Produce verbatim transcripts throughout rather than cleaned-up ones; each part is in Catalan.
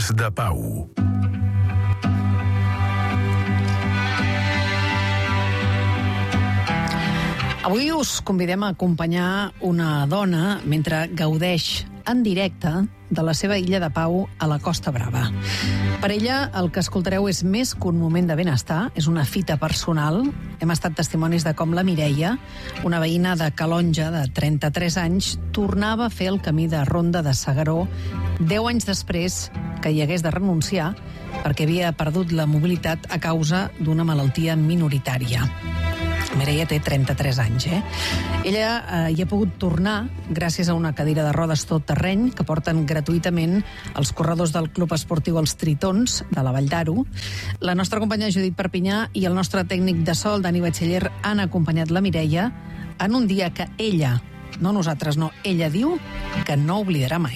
Illes de Pau. Avui us convidem a acompanyar una dona mentre gaudeix en directe de la seva illa de Pau a la Costa Brava. Per ella, el que escoltareu és més que un moment de benestar, és una fita personal. Hem estat testimonis de com la Mireia, una veïna de Calonja de trenta-tres anys, tornava a fer el camí de Ronda de S'Agaró deu anys després que hi hagués de renunciar perquè havia perdut la mobilitat a causa d'una malaltia minoritària. Mireia té trenta-tres anys, eh? Ella eh, hi ha pogut tornar gràcies a una cadira de rodes tot terreny que porten gratuïtament els corredors del Club Esportiu Els Tritons de la Vall d'Aro. La nostra companya Judit Perpinyà i el nostre tècnic de so, el Dani Batxiller, han acompanyat la Mireia en un dia que ella, no nosaltres, no, ella diu que no oblidarà mai.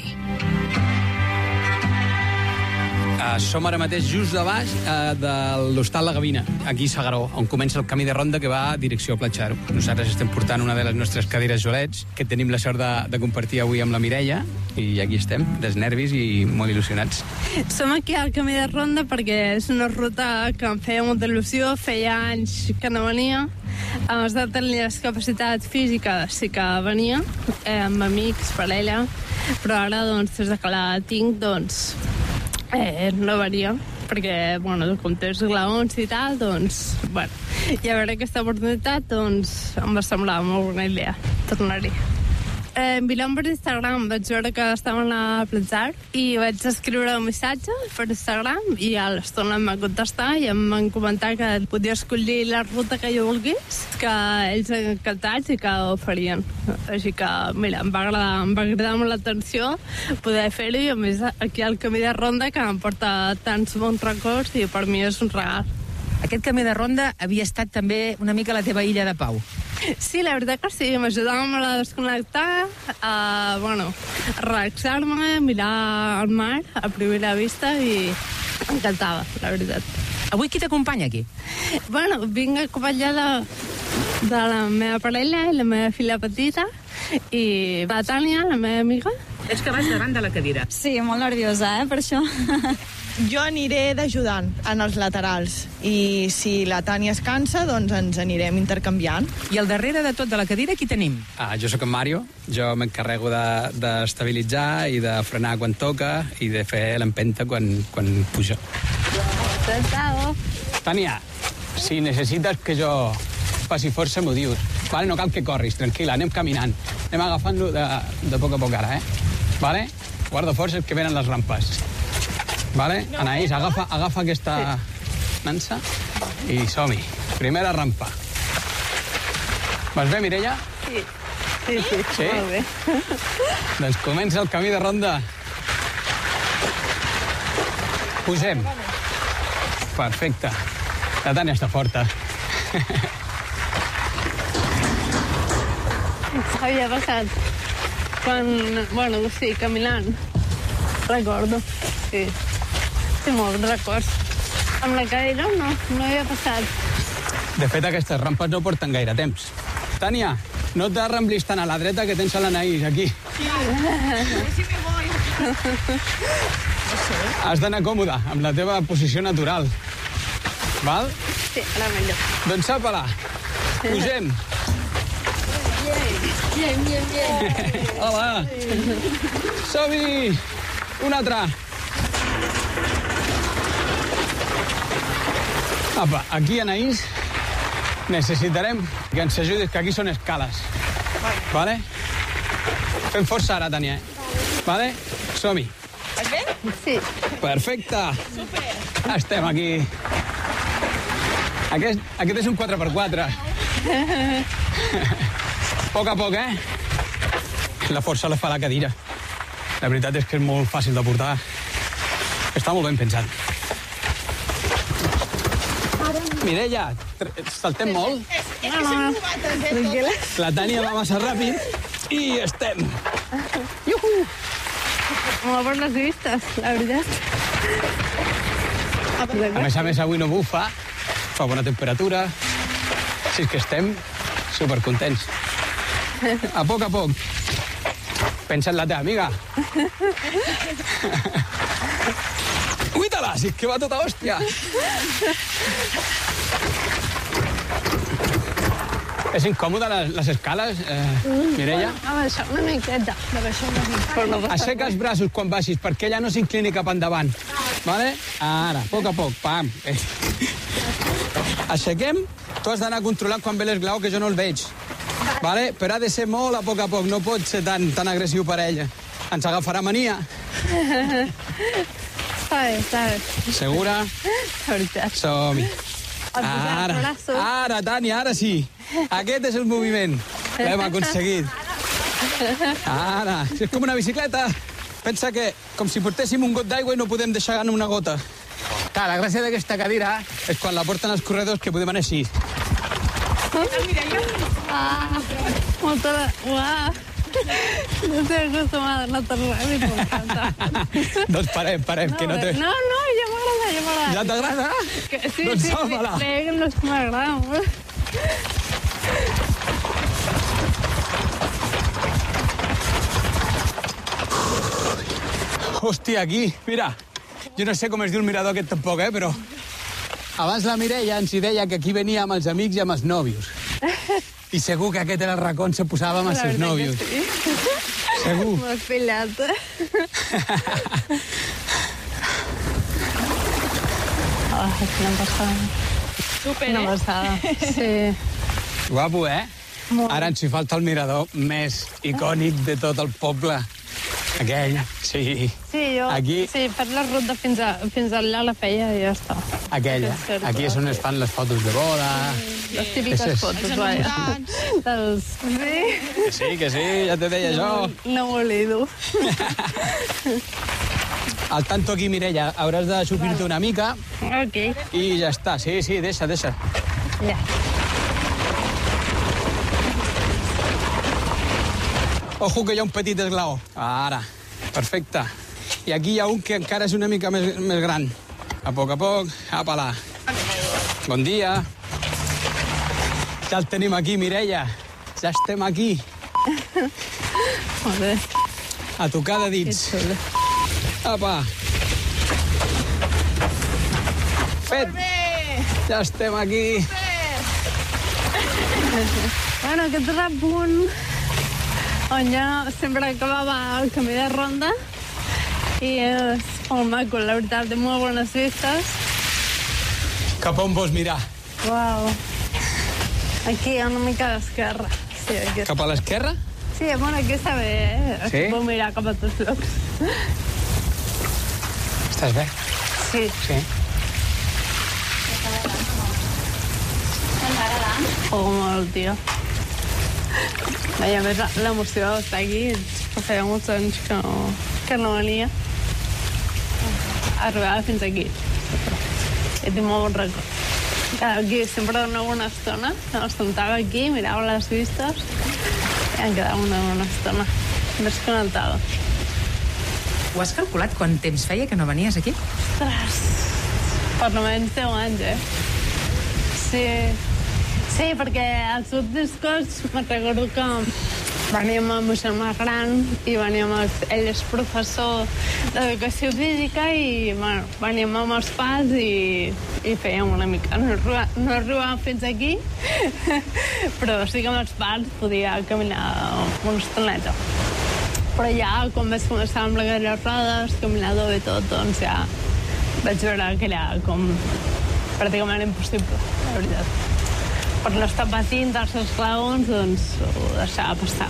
Uh, som ara mateix just de baix uh, de l'Hostal La Gavina, aquí a S'Agaró, on comença el camí de ronda que va a direcció a Platxaro. Nosaltres estem portant una de les nostres cadires Jolets, que tenim la sort de, de compartir avui amb la Mireia, i aquí estem, dels nervis i molt il·lusionats. Som aquí al camí de ronda perquè és una ruta que em feia molta il·lusió, feia anys que no venia. Abans de tenir les capacitats físiques sí que venia, eh, amb amics, parella, però ara, doncs, des de que la tinc, doncs, Eh, no varia, perquè, bueno, com tens glaons i tal, doncs, bueno, i a veure aquesta oportunitat, doncs, em va semblar molt bona idea tornar-hi. Eh, em mirant per Instagram, vaig veure que estaven a Platzar i vaig escriure un missatge per Instagram i a l'estona em va contestar i em van comentar que podia escollir la ruta que jo volgués, que ells encantats i que ho farien. Així que, mira, em va agradar, em va agradar molt l'atenció poder fer-ho i a més aquí al camí de ronda que em porta tants bons records i per mi és un regal. Aquest camí de ronda havia estat també una mica la teva illa de Pau. Sí, la veritat que sí, m'ajudava molt a desconnectar, a, bueno, a relaxar-me, a mirar el mar a primera vista i m'encantava, la veritat. Avui qui t'acompanya aquí? Bueno, vinc acompanyada de la meva parella i la meva filla petita i la Tània, la meva amiga. És que vas davant de la cadira. Sí, molt nerviosa, eh, per això. Jo aniré d'ajudant en els laterals i si la Tània es cansa, doncs ens anirem intercanviant. I al darrere de tot de la cadira qui tenim? Ah, jo sóc en Mario, jo m'encarrego d'estabilitzar de, i de frenar quan toca i de fer l'empenta quan, quan puja. Tània, si necessites que jo faci força, m'ho dius. Vale, no cal que corris, tranquil·la, anem caminant. Anem agafant-lo de, de poc a poc ara, eh? Vale? Guarda forces que venen les rampes. Vale? Anaïs, agafa, agafa aquesta nansa i som-hi. Primera rampa. Vas bé, Mireia? Sí, sí, sí, sí? Molt bé. Doncs comença el camí de ronda. Pugem. Perfecte. La Tània està forta. Havia passat quan, bueno, sí, caminant. Recordo, sí. Sí, molts records. Amb la cadira no, no havia passat. De fet, aquestes rampes no porten gaire temps. Tània, no t'arramblis tant a la dreta que tens a l'Anaïs, aquí. Sí, sí me voy. Has d'anar còmoda, amb la teva posició natural. Val? Sí, ara millor. Doncs sapa-la. Pugem. Bien, bien, bien. Hola. Som-hi. Un altre. Apa, aquí, Anaïs, necessitarem que ens ajudis, que aquí són escales. Vale? Fem força ara, Tània. Vale? Som-hi. Vas bé? Sí. Perfecte. Super. Estem aquí. Aquest, aquest és un quatre per quatre. A poc a poc, eh? La força la fa la cadira. La veritat és que és molt fàcil de portar. Està molt ben pensat. Mireia, saltem molt. És, és que som novatres, eh, totes. La Tània va massa ràpid i estem. Iuhu! Molt bones vistes, la veritat. A més a més, avui no bufa, fa bona temperatura, si és que estem supercontents. A poc a poc. Pensa en la teva amiga. si és que va tota hòstia. És incòmode les, les escales, eh, Mireia? A baixar una miqueta. A baixar una miqueta. Aixeca els braços quan baixis, perquè ella no s'inclini cap endavant. Vale? Ara, a poc a poc, pam. Aixequem. Tu has d'anar controlant quan ve l'esglau, que jo no el veig. Vale? Però ha de ser molt a poc a poc, no pot ser tan, tan agressiu per ella. Ens agafarà mania. Està bé, està bé. Segura? Veritat. Som-hi. Ara, ara, Tània, ara sí. Aquest és el moviment. L'hem aconseguit. Ara, és com una bicicleta. Pensa que com si portéssim un got d'aigua i no podem deixar anar una gota. Clar, la gràcia d'aquesta cadira és quan la porten als corredors que podem anar així. Ah, molta... Uau! No estic acostumada a anar tan ràpid, m'encanta. Doncs parem, parem, No, que no té... no, no, ja m'agrada, ja m'agrada. Ja t'agrada? Que- Sí, Doncs sí, sí, som-la. sí, que no és que m'agrada molt. Hòstia, aquí, mira. Jo no sé com es diu el mirador aquest tampoc, eh, però... Abans la Mireia ens hi deia que aquí venia amb els amics i amb els nòvios. I segur que aquest era el racó on se posava amb els seus La nòvios. veritat que sí. Segur. M'has pillat. Ah, quina passada. Super, Quina eh? passada. Sí. Guapo, eh? Molt. Ara ens hi falta el mirador més icònic de tot el poble. Aquell, sí. Sí, jo... Aquí. Sí, per la ruta fins, a, fins allà la feia i ja està. Aquell, eh? És cert. Aquí és on es fan les fotos de boda. Les típiques Ese és- fotos, vaja. Dels... Sí? Que sí, que sí, ja te deia jo. No m'oblido. Al tanto aquí, Mireia, hauràs de suplir-te una mica Ok, i ja està. Sí, sí, deixa, deixa. ja. Ojo que hi ha un petit esglaó. Ara, perfecte. I aquí hi ha un que encara és una mica més, més gran. A poc a poc, apa-la. Bon dia. Ja el tenim aquí, Mireia. Ja estem aquí. Molt bé. A tocar de Que dits. xulo. Apa. Fet. Ja estem aquí. Bueno, aquest és el punt on jo sempre acabava el camí de ronda i és molt maco, la veritat, té molt bones vistes. Cap on vols mirar? Uau. Aquí hi ha una mica d'esquerra. Sí, aquí. Cap a l'esquerra? Sí, bueno, aquí està bé, eh? Sí? Aquí puc mirar cap a tots llocs. Estàs bé? Sí. Sí. Oh, molt, tio. I a més, l'emoció d'estar aquí, que feia molts anys que no, que no venia. Arribava fins aquí. I tinc molt bon record. Aquí sempre donava una estona, em sentava aquí, mirava les vistes i em quedava una bona estona. Més connectada. Ho has calculat quant temps feia que no venies aquí? Ostres, per almenys deu anys, eh? Sí, sí, perquè als últims cops me'n recordo que veníem amb un germà gran i veníem amb... Ell és professor d'educació física i, bueno, veníem amb els pares i, i fèiem una mica... No, arriba- no arribàvem fins aquí, però sí que amb els pares podia caminar una estoneta. Però ja, quan vaig començar amb les rodes, caminador i tot, doncs ja vaig veure que era com pràcticament impossible, la veritat. Per no estar patint dels esglaons, doncs ho deixava passar.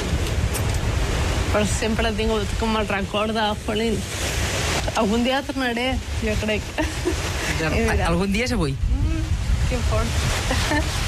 Però sempre he tingut com el record de Jolín. Algun dia tornaré, jo crec. I mira, Algun dia és avui. que fort.